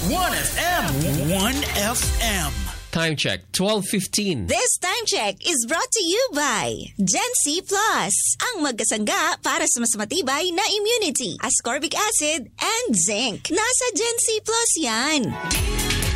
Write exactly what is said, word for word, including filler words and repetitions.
one F M. one F M. Time check, twelve fifteen. This time check is brought to you by Gen C Plus, ang magkasangga para sa mas matibay na immunity, ascorbic acid, and zinc. Nasa Gen C Plus yan.